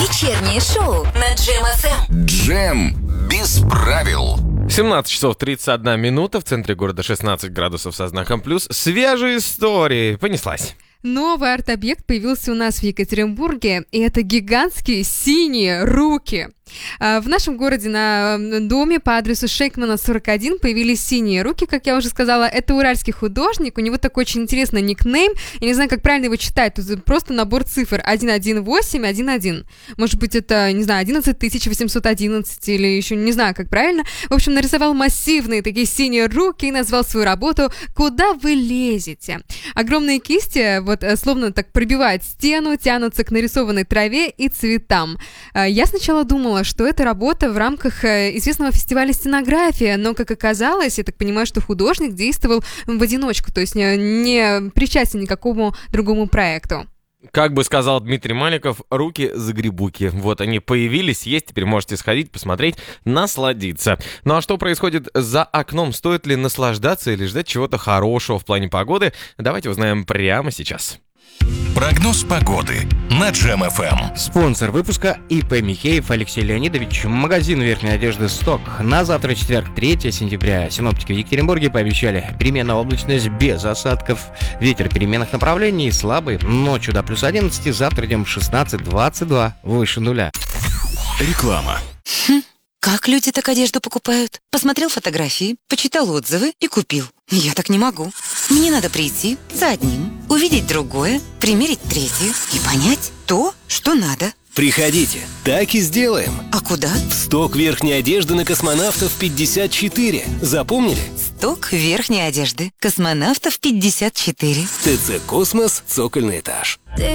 Вечернее шоу на Джем ФМ. Джем без правил. 17 часов 31 минута, в центре города 16 градусов со знаком плюс. Свежие истории. Понеслась. Новый арт-объект появился у нас в Екатеринбурге, и это гигантские синие руки. В нашем городе на доме по адресу Шейкмана, 41 появились синие руки, как я уже сказала. Это уральский художник, у него такой очень интересный никнейм. Я не знаю, как правильно его читать, тут просто набор цифр 11811. Может быть, это, не знаю, 11811 или еще не знаю, как правильно. В общем, нарисовал массивные такие синие руки и назвал свою работу «Куда вы лезете?». Огромные кисти, словно так пробивают стену, тянутся к нарисованной траве и цветам. Я сначала думала, что это работа в рамках известного фестиваля «Стенография», но, как оказалось, я так понимаю, что художник действовал в одиночку, то есть не причастен ни к какому другому проекту. Как бы сказал Дмитрий Маликов, руки-загребуки. Вот они появились, есть, теперь можете сходить, посмотреть, насладиться. Ну а что происходит за окном? Стоит ли наслаждаться или ждать чего-то хорошего в плане погоды? Давайте узнаем прямо сейчас. Прогноз погоды на Джем ФМ. Спонсор выпуска ИП Михеев Алексей Леонидович, магазин верхней одежды «Сток». На завтра, четверг, 3 сентября, синоптики в Екатеринбурге пообещали переменная облачность без осадков. Ветер переменных направлений слабый, ночью до плюс 11, завтра днем 16-22, выше нуля. Реклама. Как люди так одежду покупают? Посмотрел фотографии, почитал отзывы и купил. Я так не могу. Мне надо прийти за одним, увидеть другое, примерить третье и понять то, что надо. Приходите, так и сделаем. А куда? В сток верхней одежды на Космонавтов 54. Запомнили? Сток верхней одежды. Космонавтов 54. ТЦ «Космос», цокольный этаж. Ты